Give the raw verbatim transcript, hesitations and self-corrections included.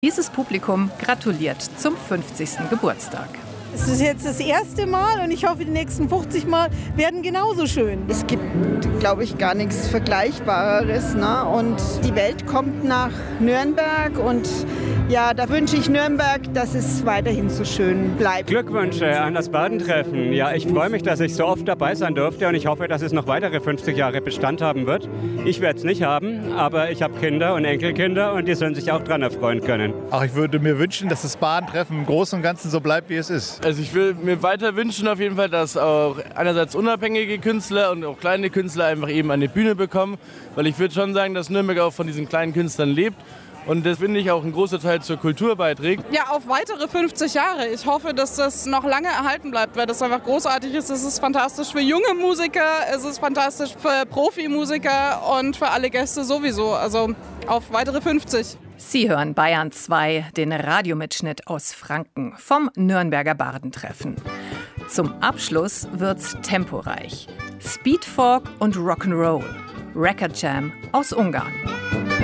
Dieses Publikum gratuliert zum fünfzigsten Geburtstag. Es ist jetzt das erste Mal und ich hoffe, die nächsten fünfzig Mal werden genauso schön. Es gibt, glaube ich, gar nichts Vergleichbareres, ne? Und die Welt kommt nach Nürnberg und ja, da wünsche ich Nürnberg, dass es weiterhin so schön bleibt. Glückwünsche an das Badentreffen. Ja, ich freue mich, dass ich so oft dabei sein durfte und ich hoffe, dass es noch weitere fünfzig Jahre Bestand haben wird. Ich werde es nicht haben, aber ich habe Kinder und Enkelkinder und die sollen sich auch dran erfreuen können. Ach, ich würde mir wünschen, dass das Badentreffen im Großen und Ganzen so bleibt, wie es ist. Also ich will mir weiter wünschen auf jeden Fall, dass auch einerseits unabhängige Künstler und auch kleine Künstler einfach eben eine Bühne bekommen, weil ich würde schon sagen, dass Nürnberg auch von diesen kleinen Künstlern lebt. Und das finde ich auch ein großer Teil zur Kultur beiträgt. Ja, auf weitere fünfzig Jahre. Ich hoffe, dass das noch lange erhalten bleibt, weil das einfach großartig ist. Es ist fantastisch für junge Musiker, es ist fantastisch für Profimusiker und für alle Gäste sowieso. Also auf weitere fünfzig. Sie hören Bayern zwei, den Radiomitschnitt aus Franken vom Nürnberger Bardentreffen. Zum Abschluss wird's temporeich. Speedfolk und Rock'n'Roll. Record Jam aus Ungarn.